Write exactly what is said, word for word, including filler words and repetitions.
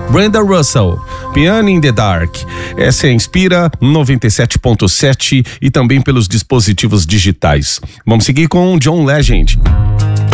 Brenda Russell, Piano in the Dark. Essa é a Inspira noventa e sete ponto sete e também pelos dispositivos digitais. Vamos seguir com John Legend.